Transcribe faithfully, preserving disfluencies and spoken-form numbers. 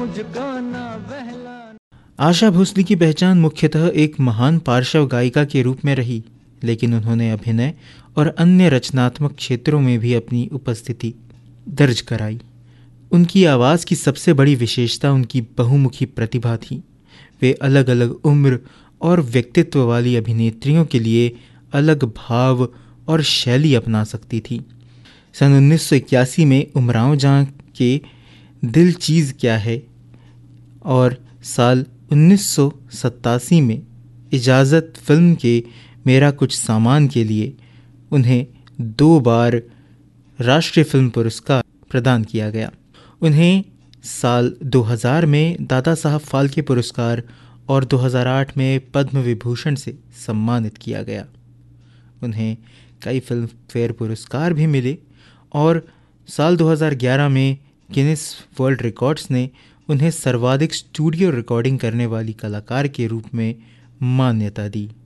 आशा भोसले की पहचान मुख्यतः एक महान पार्श्व गायिका के रूप में रही, लेकिन उन्होंने अभिनय और अन्य रचनात्मक क्षेत्रों में भी अपनी उपस्थिति दर्ज कराई। उनकी आवाज़ की सबसे बड़ी विशेषता उनकी बहुमुखी प्रतिभा थी। वे अलग अलग उम्र और व्यक्तित्व वाली अभिनेत्रियों के लिए अलग भाव और शैली अपना सकती थी। सन उन्नीस सौ इक्यासी में उमराव जां के दिल चीज़ क्या है और साल उन्नीस सौ सत्तासी में इजाज़त फिल्म के मेरा कुछ सामान के लिए उन्हें दो बार राष्ट्रीय फिल्म पुरस्कार प्रदान किया गया। उन्हें साल दो हज़ार में दादा साहब फाल्के पुरस्कार और दो हज़ार आठ में पद्म विभूषण से सम्मानित किया गया। उन्हें कई फिल्म फेयर पुरस्कार भी मिले और साल दो हज़ार ग्यारह में गिनीज वर्ल्ड रिकॉर्ड्स ने उन्हें सर्वाधिक स्टूडियो रिकॉर्डिंग करने वाली कलाकार के रूप में मान्यता दी।